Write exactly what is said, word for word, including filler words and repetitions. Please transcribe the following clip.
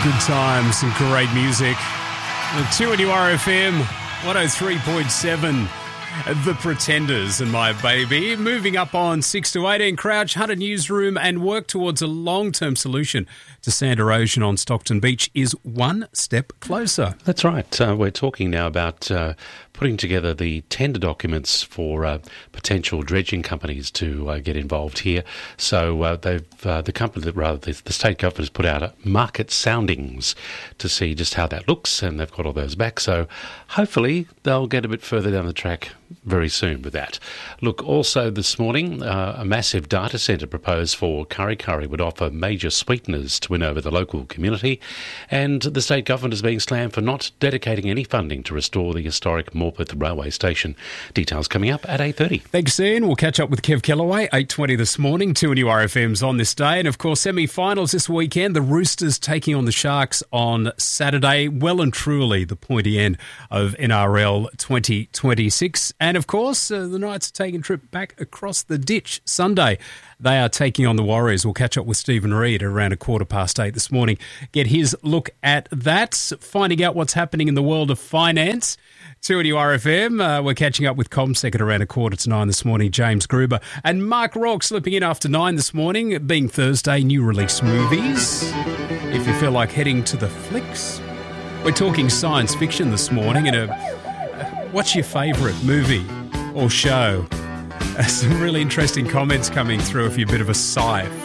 Good times and great music. two N U R F M, one oh three point seven. The Pretenders and My Baby. Moving up on six to eighteen, Crouch Hunter Newsroom and work towards a long-term solution to sand erosion on Stockton Beach is one step closer. That's right. Uh, we're talking now about uh, putting together the tender documents for uh, potential dredging companies to uh, get involved here. So uh, they've uh, the company, that rather the, the state government has put out a market soundings to see just how that looks, and they've got all those back. So hopefully they'll get a bit further down the track very soon with that. Look, also this morning, uh, a massive data centre proposed for Kurri Kurri would offer major sweeteners to win over the local community, and the state government is being slammed for not dedicating any funding to restore the historic Morpeth railway station. Details coming up at eight thirty. Thanks, Ian. We'll catch up with Kev Kellaway, eight twenty this morning. two N U R F M's on this day. And, of course, semi-finals this weekend. The Roosters taking on the Sharks on Saturday. Well and truly the pointy end of N R L twenty twenty-six. And, of course, uh, the Knights are taking a trip back across the ditch Sunday. They are taking on the Warriors. We'll catch up with Stephen Reid at around a quarter past eight this morning. Get his look at that. Finding out what's happening in the world of finance. two N U R F M. Uh, we're catching up with ComSec at around a quarter to nine this morning. James Gruber and Mark Rourke slipping in after nine this morning. Being Thursday, new release movies. If you feel like heading to the flicks. We're talking science fiction this morning. And a, what's your favourite movie or show? Uh, some really interesting comments coming through if you're a bit of a sci